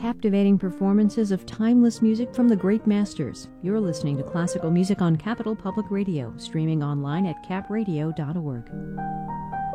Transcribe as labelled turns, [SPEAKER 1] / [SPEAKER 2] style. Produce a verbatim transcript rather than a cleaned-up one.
[SPEAKER 1] captivating performances of timeless music from the great masters. You're listening to classical music on Capital Public Radio, streaming online at cap radio dot org.